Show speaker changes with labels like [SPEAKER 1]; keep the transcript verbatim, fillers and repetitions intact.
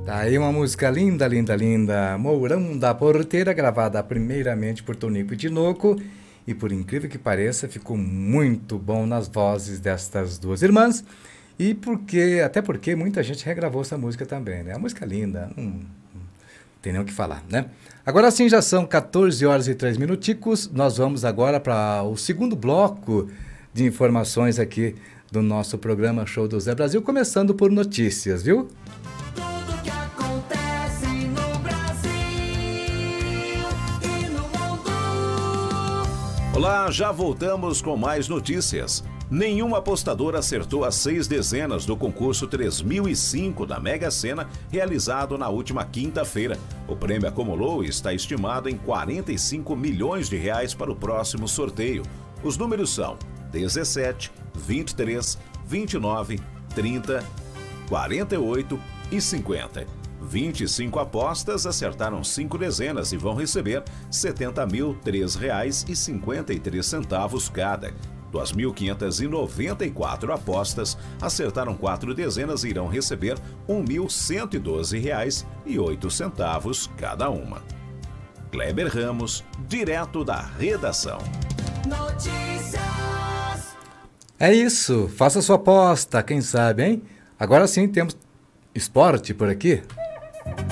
[SPEAKER 1] Tá aí uma música linda, linda, linda. Mourão da Porteira, gravada primeiramente por Tonico e Tinoco. E por incrível que pareça, ficou muito bom nas vozes destas duas irmãs. E porque, até porque muita gente regravou essa música também, né? A música é linda, não, não tem nem o que falar, né? Agora sim, já são quatorze horas e três minuticos. Nós vamos agora para o segundo bloco de informações aqui do nosso programa Show do Zé Brasil, começando por notícias, viu?
[SPEAKER 2] Tudo que acontece no Brasil e no mundo.
[SPEAKER 3] Olá, já voltamos com mais notícias. Nenhum apostador acertou as seis dezenas do concurso três mil e cinco da Mega Sena, realizado na última quinta-feira. O prêmio acumulou e está estimado em quarenta e cinco milhões de reais para o próximo sorteio. Os números são dezessete, vinte e três, vinte e nove, trinta, quarenta e oito e cinquenta. vinte e cinco apostas acertaram cinco dezenas e vão receber setenta mil e três reais e cinquenta e três centavos cada. duas mil quinhentas e noventa e quatro apostas acertaram quatro dezenas e irão receber um mil cento e doze reais e oito centavos cada uma. Kleber Ramos, direto da redação.
[SPEAKER 2] Notícias.
[SPEAKER 1] É isso, faça sua aposta, quem sabe, hein? Agora sim temos esporte por aqui.